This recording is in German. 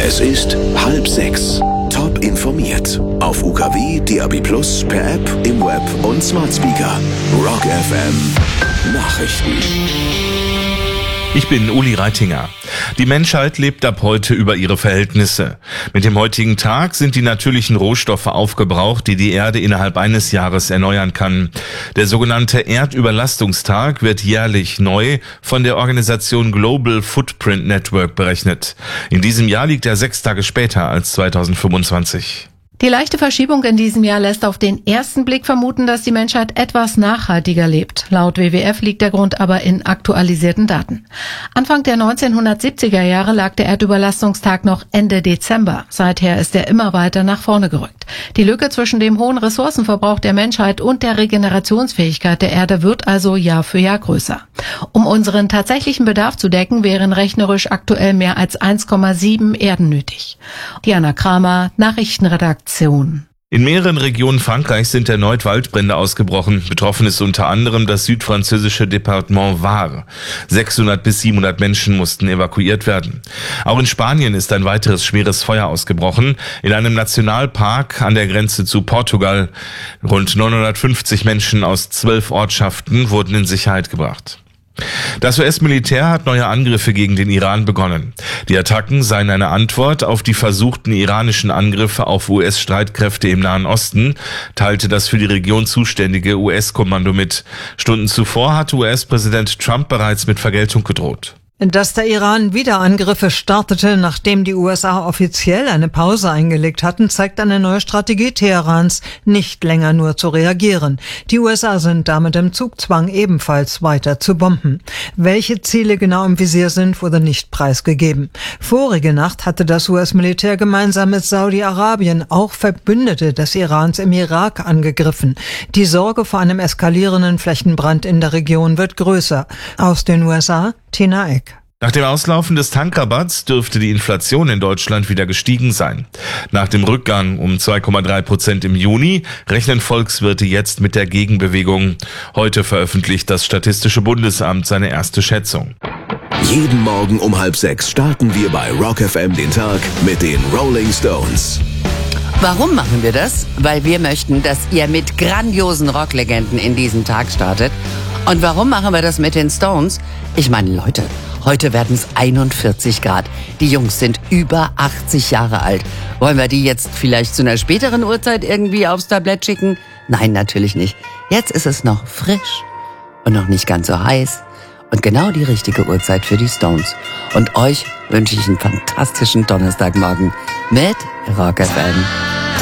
Es ist 5:30. Top informiert. Auf UKW, DAB+, per App, im Web und Smart Speaker. Rock FM Nachrichten. Ich bin Uli Reitinger. Die Menschheit lebt ab heute über ihre Verhältnisse. Mit dem heutigen Tag sind die natürlichen Rohstoffe aufgebraucht, die die Erde innerhalb eines Jahres erneuern kann. Der sogenannte Erdüberlastungstag wird jährlich neu von der Organisation Global Footprint Network berechnet. In diesem Jahr liegt er 6 Tage später als 2025. Die leichte Verschiebung in diesem Jahr lässt auf den ersten Blick vermuten, dass die Menschheit etwas nachhaltiger lebt. Laut WWF liegt der Grund aber in aktualisierten Daten. Anfang der 1970er Jahre lag der Erdüberlastungstag noch Ende Dezember. Seither ist er immer weiter nach vorne gerückt. Die Lücke zwischen dem hohen Ressourcenverbrauch der Menschheit und der Regenerationsfähigkeit der Erde wird also Jahr für Jahr größer. Um unseren tatsächlichen Bedarf zu decken, wären rechnerisch aktuell mehr als 1,7 Erden nötig. Diana Kramer, Nachrichtenredaktion. In mehreren Regionen Frankreichs sind erneut Waldbrände ausgebrochen. Betroffen ist unter anderem das südfranzösische Departement Var. 600 bis 700 Menschen mussten evakuiert werden. Auch in Spanien ist ein weiteres schweres Feuer ausgebrochen. In einem Nationalpark an der Grenze zu Portugal. Rund 950 Menschen aus 12 Ortschaften wurden in Sicherheit gebracht. Das US-Militär hat neue Angriffe gegen den Iran begonnen. Die Attacken seien eine Antwort auf die versuchten iranischen Angriffe auf US-Streitkräfte im Nahen Osten, teilte das für die Region zuständige US-Kommando mit. Stunden zuvor hatte US-Präsident Trump bereits mit Vergeltung gedroht. Dass der Iran wieder Angriffe startete, nachdem die USA offiziell eine Pause eingelegt hatten, zeigt eine neue Strategie Teherans, nicht länger nur zu reagieren. Die USA sind damit im Zugzwang, ebenfalls weiter zu bomben. Welche Ziele genau im Visier sind, wurde nicht preisgegeben. Vorige Nacht hatte das US-Militär gemeinsam mit Saudi-Arabien auch Verbündete des Irans im Irak angegriffen. Die Sorge vor einem eskalierenden Flächenbrand in der Region wird größer. Aus den USA, Tina Eck. Nach dem Auslaufen des Tankrabatts dürfte die Inflation in Deutschland wieder gestiegen sein. Nach dem Rückgang um 2,3% im Juni rechnen Volkswirte jetzt mit der Gegenbewegung. Heute veröffentlicht das Statistische Bundesamt seine erste Schätzung. Jeden Morgen um 5:30 starten wir bei Rock FM den Tag mit den Rolling Stones. Warum machen wir das? Weil wir möchten, dass ihr mit grandiosen Rocklegenden in diesen Tag startet. Und warum machen wir das mit den Stones? Ich meine, Leute, heute werden es 41 Grad. Die Jungs sind über 80 Jahre alt. Wollen wir die jetzt vielleicht zu einer späteren Uhrzeit irgendwie aufs Tablett schicken? Nein, natürlich nicht. Jetzt ist es noch frisch und noch nicht ganz so heiß. Und genau die richtige Uhrzeit für die Stones. Und euch wünsche ich einen fantastischen Donnerstagmorgen mit Rock FM.